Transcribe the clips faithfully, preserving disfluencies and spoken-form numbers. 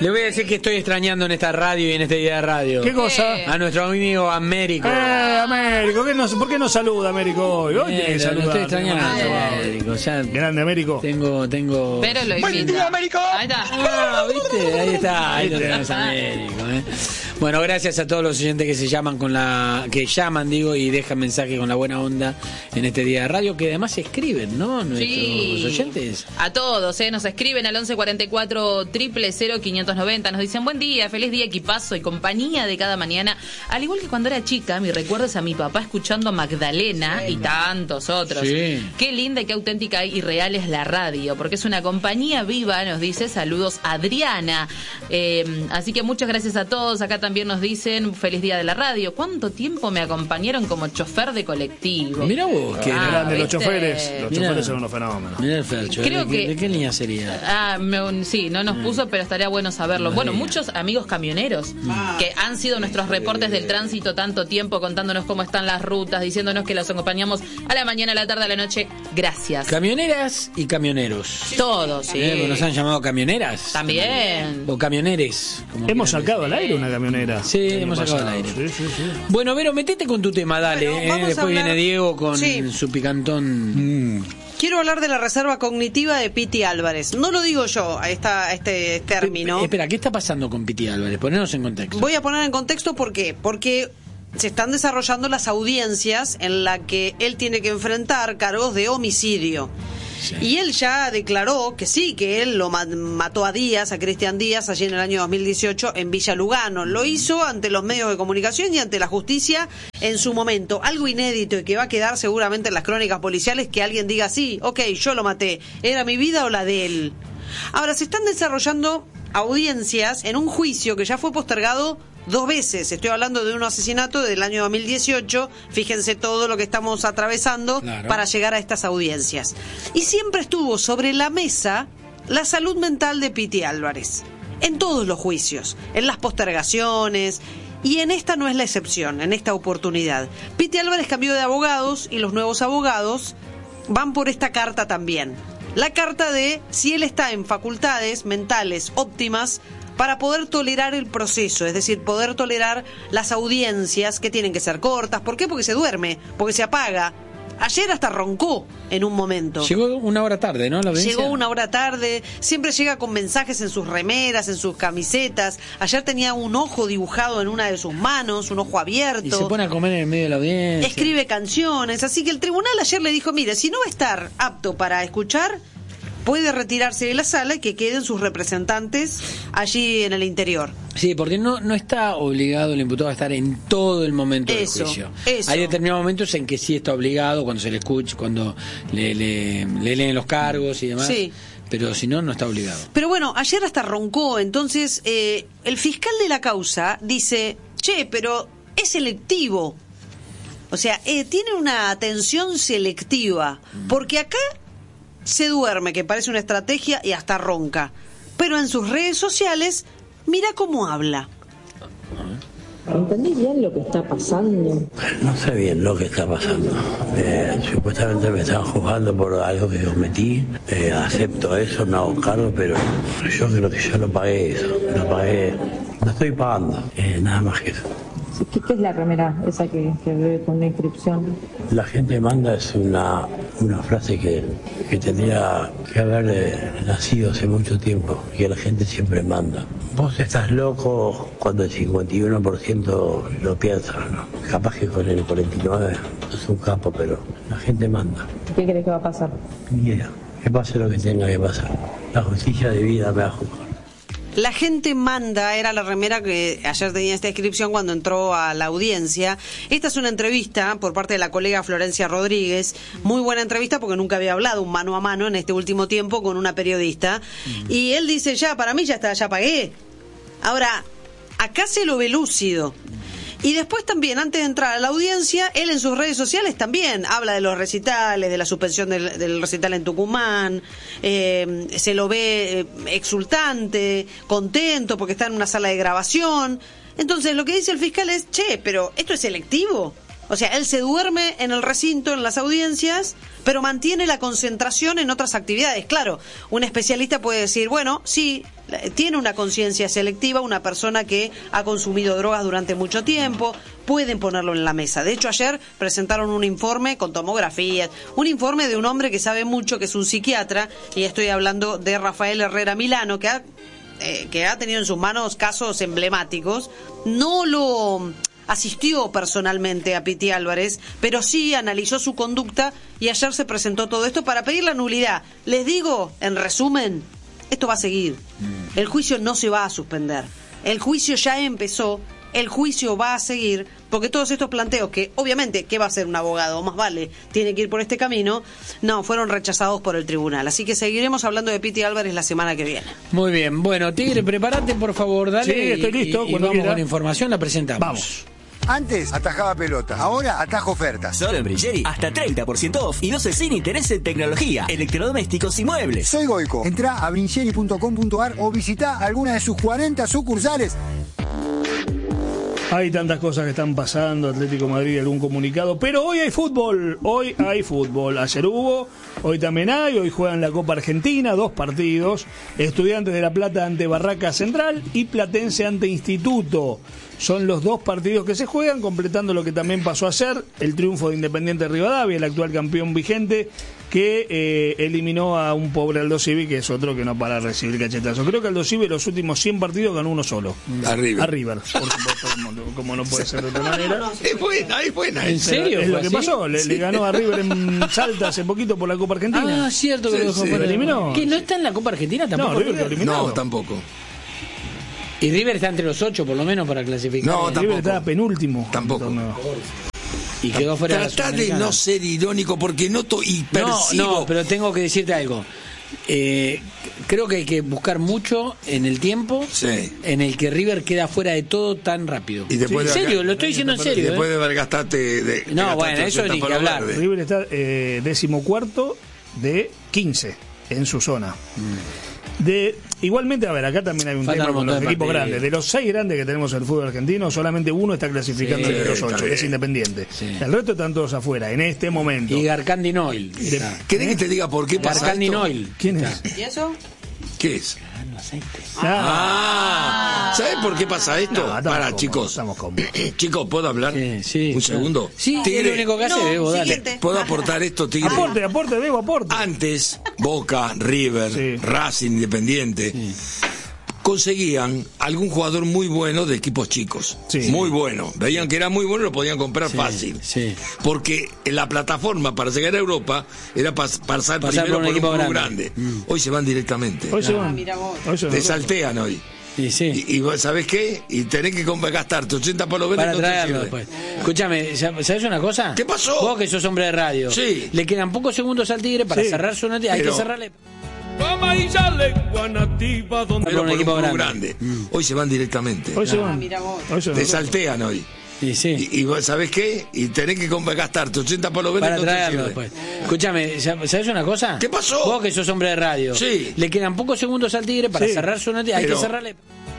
Le voy a decir que estoy extrañando en esta radio y en este día de radio. ¿Qué cosa? A nuestro amigo Américo. Eh, Américo, ¿qué nos, ¿por qué no saluda Américo hoy? Hoy tiene que Eh, lo saludar. estoy extrañando, Américo. Ya Grande Américo. tengo, tengo. Pero lo ¡Buen invita. día, Américo! Ahí está. Ah, ¿viste? Ahí está, ahí lo tenemos a Américo, ¿eh? Bueno, gracias a todos los oyentes que se llaman con la, que llaman, digo, y dejan mensaje con la buena onda en este día de radio, que además escriben, ¿no? Nuestros Sí. oyentes. A todos, ¿eh? Nos escriben al once cuarenta y cuatro, cero cero cero, quinientos noventa. Nos dicen, buen día, feliz día, equipazo y compañía de cada mañana. Al igual que cuando era chica, mi recuerdo es a mi papá escuchando a Magdalena y tantos otros. Sí. Qué linda y qué auténtica y real es la radio, porque es una compañía viva, nos dice. Saludos, Adriana. Eh, así que muchas gracias a todos. Acá también nos dicen, feliz día de la radio. ¿Cuánto tiempo me acompañaron como chofer de colectivo? Mirá vos, que Ah, Grande, los ¿viste? choferes. Los Mirá. choferes son unos fenómenos. Mirá el Fercho, Creo ¿de, qué- que- ¿de qué línea sería? Ah, me- sí, no nos puso, pero estaría bueno saberlo. Bueno, muchos amigos camioneros que han sido nuestros reportes del tránsito tanto tiempo, contándonos cómo están las rutas, diciéndonos que los acompañamos a la mañana, a la tarde, a la noche. Gracias. Camioneras y camioneros. Todos, sí. ¿Eh? ¿Nos han llamado camioneras? También. O camioneres. como Hemos quieran sacado al aire una camionera. Sí, el año hemos sacado pasado. al aire. Sí, sí, sí. Bueno, Vero, metete con tu tema, dale. Bueno, ¿eh? vamos a Después hablar- viene Diego con Sí. su picantón. Mm. Quiero hablar de la reserva cognitiva de Piti Álvarez. No lo digo yo a, esta, a este término. Eh, Espera, ¿qué está pasando con Piti Álvarez? Ponernos en contexto. Voy a poner en contexto por qué. Porque se están desarrollando las audiencias en la que él tiene que enfrentar cargos de homicidio. Sí. Y él ya declaró que sí, que él lo ma- mató a Díaz, a Cristian Díaz, allí en el año dos mil dieciocho en Villa Lugano. Lo hizo ante los medios de comunicación y ante la justicia en su momento. Algo inédito y que va a quedar seguramente en las crónicas policiales, que alguien diga, sí, ok, yo lo maté. ¿Era mi vida o la de él? Ahora, se están desarrollando audiencias en un juicio que ya fue postergado dos veces. Estoy hablando de un asesinato del año dos mil dieciocho. Fíjense todo lo que estamos atravesando Claro. para llegar a estas audiencias. Y siempre estuvo sobre la mesa la salud mental de Piti Álvarez. En todos los juicios, en las postergaciones. Y en esta no es la excepción, en esta oportunidad. Piti Álvarez cambió de abogados y los nuevos abogados van por esta carta también. La carta de si él está en facultades mentales óptimas para poder tolerar el proceso, es decir, poder tolerar las audiencias que tienen que ser cortas. ¿Por qué? Porque se duerme, porque se apaga. Ayer hasta roncó en un momento. Llegó una hora tarde, ¿no? La audiencia. Llegó una hora tarde, siempre llega con mensajes en sus remeras, en sus camisetas. Ayer tenía un ojo dibujado en una de sus manos, un ojo abierto. Y se pone a comer en el medio de la audiencia. Escribe canciones, así que el tribunal ayer le dijo, mire, si no va a estar apto para escuchar, puede retirarse de la sala y que queden sus representantes allí en el interior. Sí, porque no, no está obligado el imputado a estar en todo el momento Eso, del juicio. eso. Hay determinados momentos en que sí está obligado, cuando se le escucha, cuando le, le, le leen los cargos y demás. Sí. Pero si no, no está obligado. Pero bueno, ayer hasta roncó, entonces eh, el fiscal de la causa dice, che, pero es selectivo. O sea, eh, tiene una atención selectiva, porque acá se duerme, que parece una estrategia, y hasta ronca. Pero en sus redes sociales, mira cómo habla. ¿Entendés bien lo que está pasando? No sé bien lo que está pasando. Eh, supuestamente me están juzgando por algo que cometí. Eh, acepto eso, me hago cargo, pero yo creo que yo no pagué eso. No pagué, no estoy pagando. Eh, nada más que eso. ¿Qué, qué es la remera esa que, que ve con la inscripción? La gente manda es una, una frase que, que tendría que haber eh, nacido hace mucho tiempo, que la gente siempre manda. Vos estás loco cuando el cincuenta y uno por ciento lo piensa, ¿no? Capaz que con el cuarenta y nueve por ciento es un capo, pero la gente manda. ¿Qué crees que va a pasar? Ni idea. Que pase lo que tenga que pasar. La justicia de vida me va a juzgar. La gente manda, era la remera que ayer tenía esta inscripción cuando entró a la audiencia. Esta es una entrevista por parte de la colega Florencia Rodríguez. Muy buena entrevista porque nunca había hablado un mano a mano en este último tiempo con una periodista. Mm. Y él dice, ya, para mí ya está, ya pagué. Ahora, acá se lo ve lúcido. Y después también, antes de entrar a la audiencia, él en sus redes sociales también habla de los recitales, de la suspensión del, del recital en Tucumán, eh, se lo ve eh, exultante, contento porque está en una sala de grabación. Entonces lo que dice el fiscal es, che, pero ¿esto es selectivo? O sea, él se duerme en el recinto, en las audiencias, pero mantiene la concentración en otras actividades. Claro, un especialista puede decir, bueno, sí, tiene una conciencia selectiva, una persona que ha consumido drogas durante mucho tiempo, pueden ponerlo en la mesa. De hecho, ayer presentaron un informe con tomografías, un informe de un hombre que sabe mucho, que es un psiquiatra, y estoy hablando de Rafael Herrera Milano, que ha, eh, que ha tenido en sus manos casos emblemáticos. No lo asistió personalmente a Piti Álvarez, pero sí analizó su conducta y ayer se presentó todo esto para pedir la nulidad. Les digo, en resumen, esto va a seguir. El juicio no se va a suspender. El juicio ya empezó, el juicio va a seguir, porque todos estos planteos que, obviamente, ¿qué va a hacer un abogado? Más vale, tiene que ir por este camino, no, fueron rechazados por el tribunal. Así que seguiremos hablando de Piti Álvarez la semana que viene. Muy bien, bueno, Tigre, prepárate por favor, dale. Sí, estoy listo. Y, y cuando vamos quiera. con la información, la presentamos. Vamos. Antes atajaba pelota, ahora atajo ofertas. Solo en Brilleri, hasta treinta por ciento off y doce sin interés en tecnología, electrodomésticos y muebles. Soy Goico. Entrá a brilleri punto com punto ar o visitá alguna de sus cuarenta sucursales. Hay tantas cosas que están pasando, Atlético de Madrid, algún comunicado, pero hoy hay fútbol, hoy hay fútbol. Ayer hubo, hoy también hay, hoy juegan la Copa Argentina, dos partidos, Estudiantes de La Plata ante Barraca Central y Platense ante Instituto. Son los dos partidos que se juegan, completando lo que también pasó ayer, el triunfo de Independiente Rivadavia, el actual campeón vigente, que eh, eliminó a un pobre Aldo Civi, que es otro que no para de recibir cachetazos. Creo que Aldo Civi los últimos cien partidos ganó uno solo. A River. A River, por supuesto, como, como no puede ser de otra manera. Es buena, es buena. ¿En serio? Es lo que ¿Así? pasó, le, Sí. le ganó a River en Salta hace poquito por la Copa Argentina. Ah, cierto que Sí, lo dejó sí. fuera. Lo eliminó. ¿Que no está en la Copa Argentina tampoco? No, River lo eliminó. No, tampoco. Y River está entre los ocho por lo menos para clasificar. No, River tampoco. estaba penúltimo. Tampoco. No. Y quedó fuera de la Tratá de Sudamericana. no ser irónico porque noto y No, percibo. no, pero tengo que decirte algo. Eh, creo que hay que buscar mucho en el tiempo Sí. en el que River queda fuera de todo tan rápido. Y después en de serio, acá- lo estoy diciendo en Y serio. después ¿eh? de haber gastarte. De, de No, gastaste bueno, eso ochenta ni que palos hablar. verdes. River está eh, decimocuarto de quince en su zona. De, igualmente, a ver, acá también hay un Faltan tema un con los montón de equipos partidos. grandes. De los seis grandes que tenemos en el fútbol argentino, solamente uno está clasificando Sí, entre los está ocho, que bien. es Independiente. Sí. El resto están todos afuera, en este momento. Y Garcandi Noil. De- está. ¿Querés que te diga por qué pasa Garcandi esto? Noil. ¿Quién Está. es? ¿Y eso? ¿Qué es? Ah, Ah, ¿sabes por qué pasa esto? no, estamos Para, cómodos, chicos. Estamos cómodos. Chicos, ¿puedo hablar? Sí, sí, Un claro. segundo. Sí, es Tigre, lo único que hace, No, Bebo, dale. siguiente. ¿puedo aportar esto, Tigre? Aporte, aporte, Bebo, aporte. Antes, Boca, River, Sí. Racing, Independiente, conseguían algún jugador muy bueno de equipos chicos. Sí. Muy bueno. Veían que era muy bueno y lo podían comprar Sí, fácil. sí. Porque la plataforma para llegar a Europa era pas- pasar, Pasar primero por un por un equipo club grande. grande. Hoy se van directamente. Hoy se van. mira vos. Hoy se van. Te saltean hoy. Y sí. Y, y vos, ¿sabés qué? Y tenés que comp- gastarte ochenta palos verdes Para no te traerlo sirve. después. Escúchame, ¿sabes una cosa? ¿Qué pasó? Vos que sos hombre de radio. Sí. Le quedan pocos segundos al Tigre para Sí. cerrar su noticia. Hay Pero- que cerrarle. Pero Por un por un equipo club grande. grande. Hoy se van directamente. Hoy se van. mira vos. Hoy se van. Te saltean hoy. Y sí. Y, y vos, ¿sabés qué? Y tenés que comp- gastarte ochenta palos verdes Para no te traerlo sirve. después. Escúchame, ¿sabes una cosa? ¿Qué pasó? Vos que sos hombre de radio. Sí. Le quedan pocos segundos al Tigre para Sí. cerrar su noticia. Hay Pero- que cerrarle.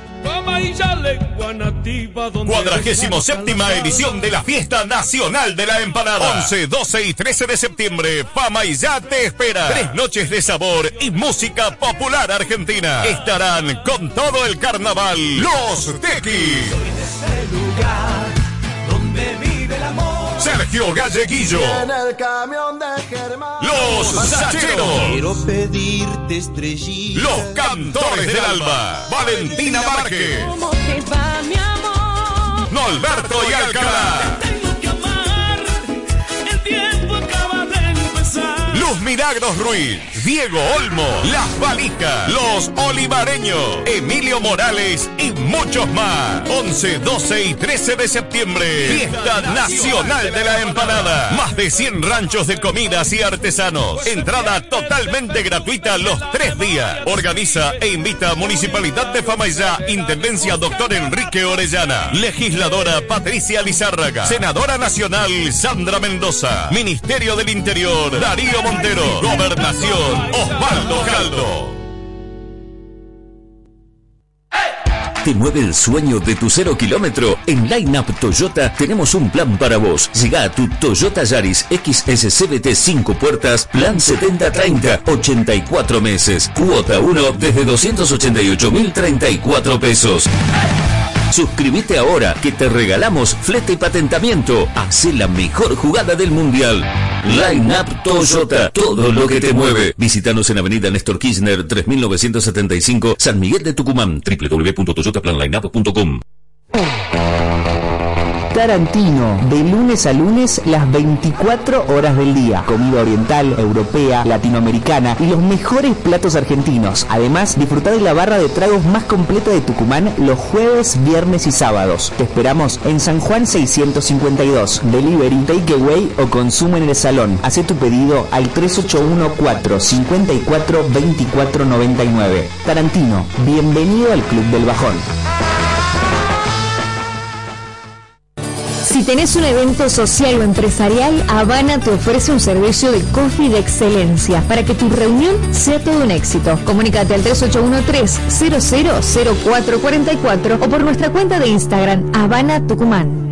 Cuadragésimo séptima edición de la Fiesta Nacional de la Empanada. once, doce y trece de septiembre. Pamayá te espera. Tres noches de sabor y música popular argentina. Estarán con todo el carnaval Los Tequis. Sergio Galleguillo. Los Sacheros. Quiero pedirte estrellita. Los Cantores del Alma. Valentina Márquez. ¿Cómo te va, mi amor? Norberto y Alcalá. Tengo que amar. El tiempo acaba de empezar. Luz Milagros Ruiz, Diego Olmo, Las Valijas, Los Olivareños, Emilio Morales y muchos más. once, doce y trece de septiembre. Fiesta Nacional de la Empanada. Más de cien ranchos de comidas y artesanos. Entrada totalmente gratuita los tres días. Organiza e invita a Municipalidad de Famaillá, Intendencia Doctor Enrique Orellana, Legisladora Patricia Lizárraga, Senadora Nacional Sandra Mendoza, Ministerio del Interior Darío Montero, Gobernación Osvaldo Caldo. ¿Te mueve el sueño de tu cero kilómetro? En Line Up Toyota tenemos un plan para vos. Llega a tu Toyota Yaris X S C V T cinco puertas, plan setenta treinta, ochenta y cuatro meses. Cuota uno desde doscientos ochenta y ocho mil treinta y cuatro pesos. Suscríbete ahora que te regalamos flete y patentamiento. Hacé la mejor jugada del mundial. Line Up Toyota, todo lo que te mueve. Visítanos en Avenida Néstor Kirchner tres mil novecientos setenta y cinco, San Miguel de Tucumán. doble u doble u doble u punto toyota plan line up punto com. Tarantino, de lunes a lunes, las veinticuatro horas del día. Comida oriental, europea, latinoamericana y los mejores platos argentinos. Además, disfruta de la barra de tragos más completa de Tucumán los jueves, viernes y sábados. Te esperamos en San Juan seiscientos cincuenta y dos. Delivery, takeaway o consumo en el salón. Hacé tu pedido al tres ocho uno cuatro, cinco cuatro, dos cuatro nueve nueve. Tarantino, bienvenido al Club del Bajón. Si tenés un evento social o empresarial, Habana te ofrece un servicio de coffee de excelencia para que tu reunión sea todo un éxito. Comunícate al tres ocho uno tres, cero cero cero cuatro cuatro cuatro o por nuestra cuenta de Instagram, Habana Tucumán.